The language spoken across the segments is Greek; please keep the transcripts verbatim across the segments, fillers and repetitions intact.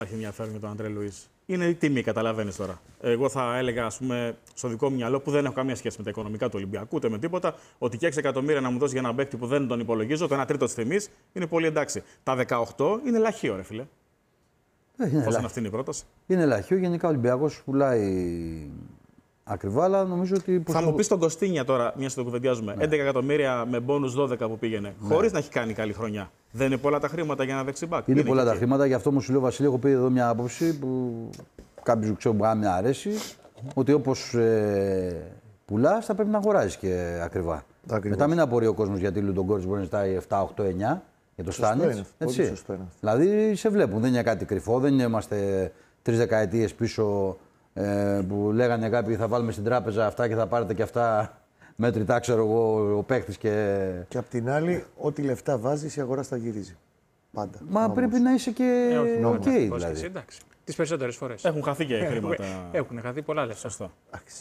Έχει ενδιαφέρον με τον Αντρέ Λουίς. Είναι η τιμή, καταλαβαίνεις τώρα. Εγώ θα έλεγα, ας πούμε, στο δικό μου μυαλό, που δεν έχω καμία σχέση με τα οικονομικά του Ολυμπιακού, ούτε με τίποτα, ότι και έξι εκατομμύρια να μου δώσει για έναν παίκτη που δεν τον υπολογίζω, το ένα τρίτο της τιμής, είναι πολύ εντάξει. Τα δεκαοκτώ είναι λαχείο, ρε φίλε. Εφόσον αυτή είναι η πρόταση. Είναι λαχείο. Γενικά ο Ολυμπιακός πουλάει ακριβά, αλλά νομίζω ότι. Θα μου πει τον Κωστίνια τώρα, μια το κουβεντιάζουμε. Ναι. έντεκα εκατομμύρια με μπόνους δώδεκα που πήγαινε, ναι. χωρίς να έχει κάνει καλή χρονιά. Δεν είναι πολλά τα χρήματα για ένα δεξιμπάκ. Είναι, είναι πολλά τα χρήματα, γι' αυτό μου σου λέω, Βασίλη, έχω πει εδώ μια άποψη που κάποιο ξέρω που να αρέσει. Ότι όπως ε, πουλάς, θα πρέπει να αγοράζεις και ακριβά. Ακριβώς. Μετά μην απορεί ο κόσμος γιατί ο Λουντογκόρης μπορεί να ζητάει επτά, οκτώ, εννιά για το Στάνιτς. Δηλαδή σε βλέπουν, δεν είναι κάτι κρυφό, δεν είμαστε τρεις δεκαετίες πίσω. Ε, που λέγανε κάποιοι θα βάλουμε στην τράπεζα αυτά και θα πάρετε και αυτά μέτρητά, ξέρω εγώ, ο παίκτης και... Και απ' την άλλη, ό,τι λεφτά βάζεις, η αγορά στα γυρίζει. Πάντα. Μα νόμος. Πρέπει να είσαι και οκ, okay, δηλαδή. Εντάξει. Τις περισσότερες φορές. Έχουν χαθεί και χρήματα. Έχουν χαθεί πολλά λεφτά. Σωστό.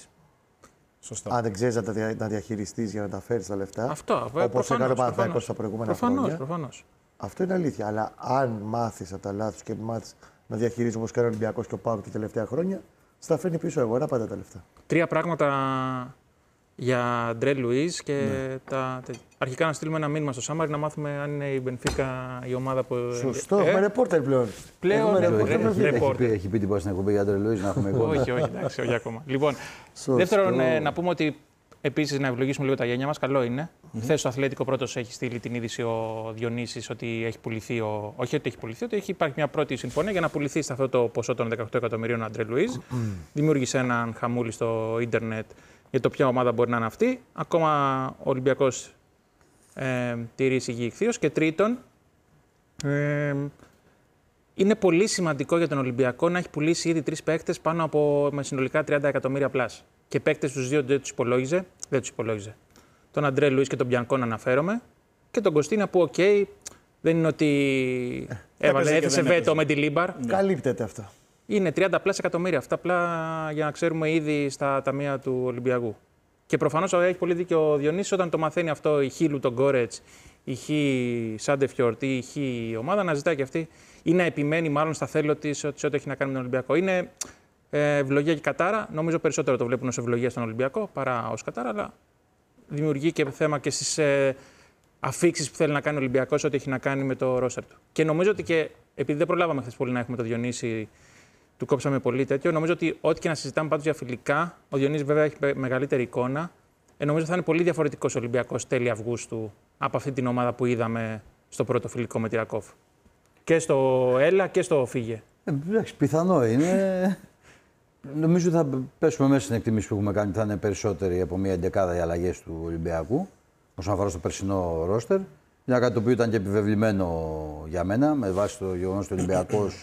Σωστό. Αν δεν ξέρεις να, δια, να διαχειριστείς για να τα φέρεις τα λεφτά, αυτό, όπως έκανε ο Παναθηναϊκός στα προηγούμενα προφανώς, χρόνια, προφανώς. Αυτό είναι αλήθεια. Αλλά αν μάθεις από τα λάθη και μάθεις να διαχειρίζεις όπως κάνει ο Ολυμπιακός και ο ΠΑΟΚ τα τελευταία χρόνια, στα φέρνει πίσω η αγορά πάντα τα λεφτά. Τρία πράγματα για Αντρέ Λουίς και ναι. τα, τα, αρχικά να στείλουμε ένα μήνυμα στο Σάμαρι να μάθουμε αν είναι η Μπενφίκα η ομάδα που. Σωστό, ε, έχουμε ρεπόρτερ πλέον. Πλέον ρεπόρτερ. Έχει πει τίποτα στην εκπομπή για Αντρέ Λουίς να έχουμε εικόνα. Όχι, όχι, εντάξει, όχι ακόμα. Λοιπόν, δεύτερον, ε, να πούμε ότι επίσης να ευλογήσουμε λίγο τα γένια μας. Καλό είναι. Mm-hmm. Χθες στο Αθλέτικο πρώτος έχει στείλει την είδηση ο Διονύσης ότι έχει πουληθεί. Ο... Όχι ότι έχει πουληθεί, ότι έχει υπάρχει μια πρώτη συμφωνία για να πουληθεί σε αυτό το ποσό των δεκαοκτώ εκατομμυρίων ο Αντρέ Λουίς. Mm-hmm. Δημιούργησε έναν χαμούλη στο ίντερνετ για το ποια ομάδα μπορεί να είναι αυτή. Ακόμα ο Ολυμπιακός ε, τηρεί εισηγή ηχθείως. Και τρίτον, ε, είναι πολύ σημαντικό για τον Ολυμπιακό να έχει πουλήσει ήδη τρεις παίκτες πάνω από με συνολικά τριάντα εκατομμύρια πλάς. Και παίκτες τους δύο δεν τους υπολόγιζε. Δεν τους υπολόγιζε. Τον Αντρέ Λουίς και τον Μπιανκόν αναφέρομαι. Και τον Κωστίνα που, οκ, okay, δεν είναι ότι έβαλε, έθεσε βέτο με τη Λίμπαρ. Καλύπτεται αυτό. Είναι τριάντα πλάς εκατομμύρια. Αυτά απλά για να ξέρουμε ήδη στα ταμεία του Ολυμπιακού. Και προφανώς έχει πολύ δίκιο ο Διονύσης όταν το μαθαίνει αυτό η Χ Λουτον Γκόρετς, η Χ Σάντεφιορτ ή η Χ ομάδα να ζητάει και αυτή ή να επιμένει μάλλον στα θέλω της ότι ό,τι έχει να κάνει με τον Ολυμπιακό. Είναι ε, ευλογία και κατάρα. Νομίζω περισσότερο το βλέπουν ως ευλογία στον Ολυμπιακό παρά ως κατάρα, αλλά δημιουργεί και θέμα και στις ε, αφίξεις που θέλει να κάνει ο Ολυμπιακός ό,τι έχει να κάνει με το ρόστερ του. Και νομίζω ότι και επειδή δεν προλάβαμε χθες πολύ να έχουμε το Διονύση, του κόψαμε πολύ τέτοιο. Νομίζω ότι ό,τι και να συζητάμε πάντως για φιλικά, ο Διονύσης βέβαια έχει μεγαλύτερη εικόνα. Ε, νομίζω θα είναι πολύ διαφορετικός ο Ολυμπιακός τέλη Αυγούστου από αυτή την ομάδα που είδαμε στο πρώτο φιλικό με τη Ρακόφ. Και στο έλα και στο φύγε. Ε, εντάξει, πιθανό είναι. Νομίζω ότι θα πέσουμε μέσα στην εκτίμηση που έχουμε κάνει. Θα είναι περισσότεροι από μία εντεκάδα οι αλλαγές του Ολυμπιακού όσον αφορά στο περσινό ρόστερ. Είναι κάτι το οποίο ήταν και επιβεβλημένο για μένα με βάση το γεγονός ότι ο Ολυμπιακός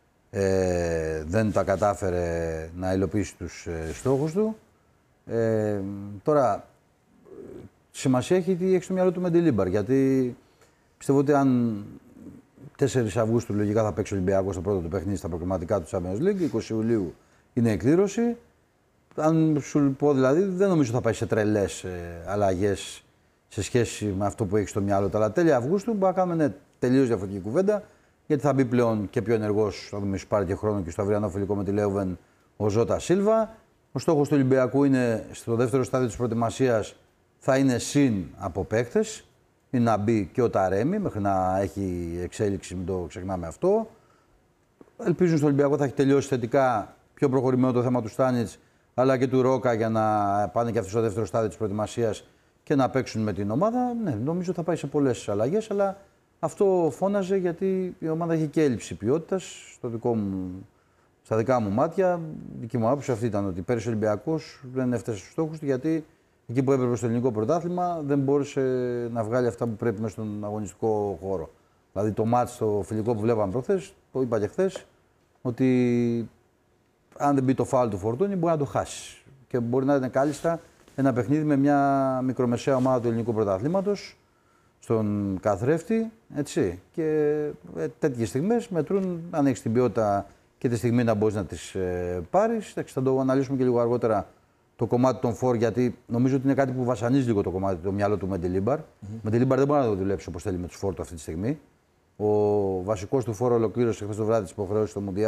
ε, δεν τα κατάφερε να υλοποιήσει τους ε, στόχους του. Ε, τώρα, σημασία έχει τι έχει στο μυαλό του με τη Λίμπαρ. Γιατί πιστεύω ότι αν τέσσερις Αυγούστου λογικά θα παίξει ο Ολυμπιακός στο πρώτο του παιχνίδι στα προκριματικά του Champions League, είκοσι Ιουλίου είναι εκκλήρωση. Αν σου πω δηλαδή, δεν νομίζω θα πάει σε τρελές ε, αλλαγές σε σχέση με αυτό που έχει στο μυαλό του. Αλλά τέλη Αυγούστου μπορεί να κάνουμε ναι, τελείως διαφορετική κουβέντα. Γιατί θα μπει πλέον και πιο ενεργός, θα δούμε, σου πάρει και χρόνο και στο αυριανό φιλικό με τη Λέουβεν ο Ζώτα Σίλβα. Ο στόχος του Ολυμπιακού είναι στο δεύτερο στάδιο της προετοιμασίας θα είναι συν από παίκτες. Είναι να μπει και ο Ταρέμι μέχρι να έχει εξέλιξη, μην το ξεχνάμε αυτό. Ελπίζουν στο Ολυμπιακό θα έχει τελειώσει θετικά πιο προχωρημένο το θέμα του Στάνιτς αλλά και του Ρόκα για να πάνε και αυτοί στο δεύτερο στάδιο της προετοιμασίας και να παίξουν με την ομάδα. Ναι, νομίζω θα πάει σε πολλές αλλαγές, αλλά αυτό φώναζε γιατί η ομάδα έχει και έλλειψη ποιότητας. Στο δικό μου, στα δικά μου μάτια, δική μου άποψη αυτή ήταν ότι πέρυσι ο Ολυμπιακός δεν έφτασε στους στόχους του γιατί εκεί που έπρεπε στο ελληνικό πρωτάθλημα δεν μπόρεσε να βγάλει αυτά που πρέπει μέσα στον αγωνιστικό χώρο. Δηλαδή το μάτς, το φιλικό που βλέπαμε προχθές, το είπα και χθες, ότι αν δεν μπει το φάουλ του Φορτούνη μπορεί να το χάσει. Και μπορεί να είναι κάλλιστα ένα παιχνίδι με μια μικρομεσαία ομάδα του ελληνικού πρωταθλήματος στον καθρέφτη, έτσι. Και ε, τέτοιες στιγμές μετρούν αν έχεις την ποιότητα και τη στιγμή να μπορείς να τις ε, πάρεις. Θα το αναλύσουμε και λίγο αργότερα το κομμάτι των φορ, γιατί νομίζω ότι είναι κάτι που βασανίζει λίγο το κομμάτι, το μυαλό του Μεντιλίμπαρ. Mm-hmm. Μεντιλίμπαρ δεν μπορεί να το δουλέψει όπως θέλει με τους φορ του αυτή τη στιγμή. Ο βασικός του φόρο ολοκλήρωσε χθες το βράδυ της υποχρεώσεις στο Μουντιάλ.